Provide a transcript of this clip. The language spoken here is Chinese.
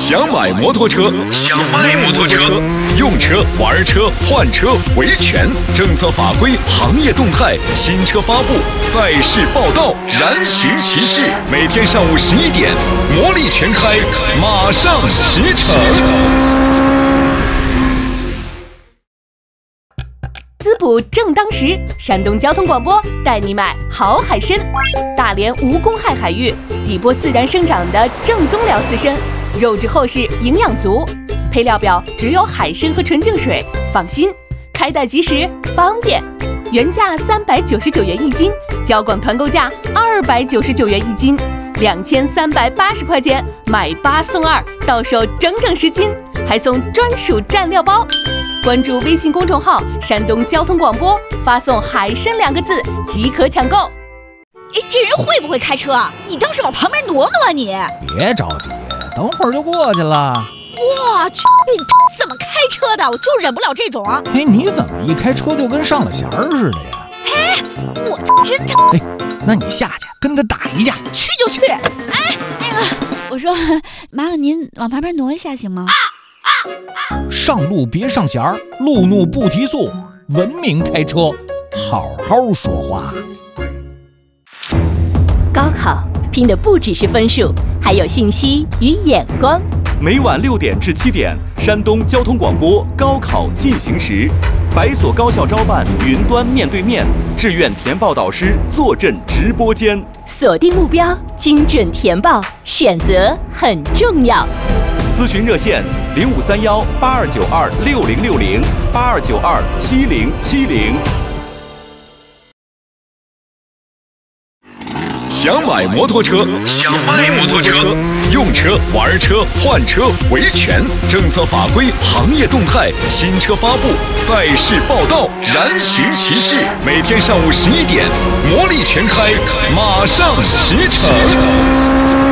想买摩托车，用车、玩车、换车维权，政策法规、行业动态、新车发布、赛事报道，燃情骑士，每天上午11点，魔力全开，马上驰骋。 滋补正当时，山东交通广播带你买好海参。大连无公害海域，底波自然生长的正宗辽刺参，肉质厚实，营养足。配料表只有海参和纯净水，放心，开袋即时，方便。原价399元一斤，交广团购价299元一斤，2380块钱买8送2，到手整整10斤，还送专属蘸料包。关注微信公众号山东交通广播，发送海参2个字即可抢购。 这人会不会开车啊？你倒是往旁边挪挪啊你！ 别着急，等会儿就过去了。 我去，你怎么开车的？我就忍不了这种。 你怎么一开车就跟上了弦儿似的呀？ 我真的。 那你下去跟他打一架。 去就去。我说，麻烦您往旁边挪一下行吗？ 上路别上弦儿，路怒不提速，文明开车，好好说话。 高考拼的不只是分数，还有信息与眼光。 每晚6点至7点，山东交通广播高考进行时，百所高校招办云端面对面，志愿填报导师坐镇直播间。 锁定目标，精准填报，选择很重要。 咨询热线05318292606082927070。 想买摩托车，用车、玩车、换车维权，政策法规、行业动态、新车发布、赛事报道，燃情骑士，每天上午11点，魔力全开，马上驰骋。